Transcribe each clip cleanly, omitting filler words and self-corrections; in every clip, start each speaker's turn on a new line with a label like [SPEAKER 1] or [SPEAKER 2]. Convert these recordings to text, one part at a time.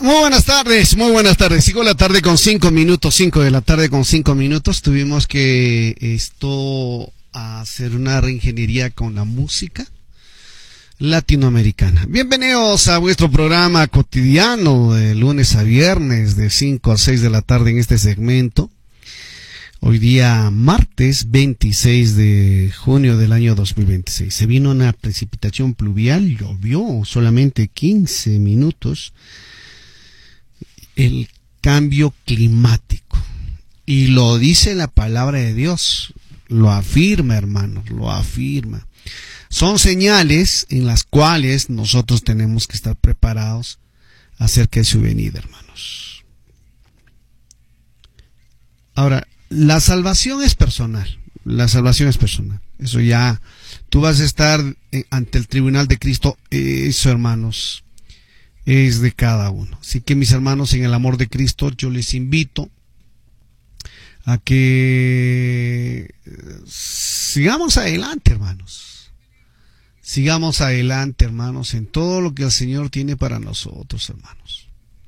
[SPEAKER 1] Muy buenas tardes, muy buenas tardes. Sigo la tarde con 5 minutos, 5 de la tarde con 5 minutos. Tuvimos que hacer una reingeniería con la música latinoamericana. Bienvenidos a vuestro programa cotidiano de lunes a viernes de 5 a 6 de la tarde en este segmento. Hoy día martes 26 de junio del año 2026. Se vino una precipitación pluvial, llovió solamente 15 minutos. El cambio climático. Y lo dice la palabra de Dios. Lo afirma, hermanos, lo afirma. Son señales en las cuales nosotros tenemos que estar preparados acerca de su venida, hermanos. Ahora, la salvación es personal. La salvación es personal. Eso ya, tú vas a estar ante el tribunal de Cristo. Eso, hermanos, es de cada uno. Así que, mis hermanos, en el amor de Cristo, yo les invito a que sigamos adelante, hermanos. Sigamos adelante, hermanos, en todo lo que el Señor tiene para nosotros, hermanos.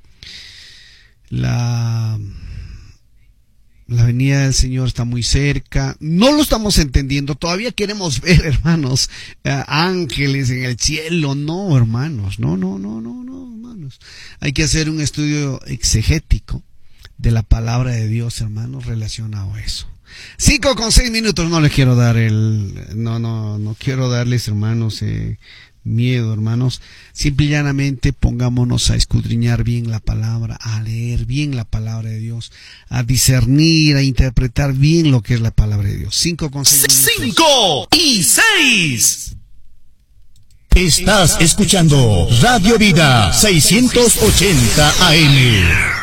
[SPEAKER 1] La venida del Señor está muy cerca. No lo estamos entendiendo. Todavía queremos ver, hermanos, ángeles en el cielo. No, hermanos. No, hermanos. Hay que hacer un estudio exegético de la palabra de Dios, hermanos, relacionado a eso. 5 con 6 minutos. No les quiero dar no quiero darles, hermanos, miedo, hermanos. Simple y llanamente pongámonos a escudriñar bien la palabra, a leer bien la palabra de Dios, a discernir, a interpretar bien lo que es la palabra de Dios. 5 con 6 minutos.
[SPEAKER 2] 5 y 6. Estás escuchando Radio Vida 680 AM.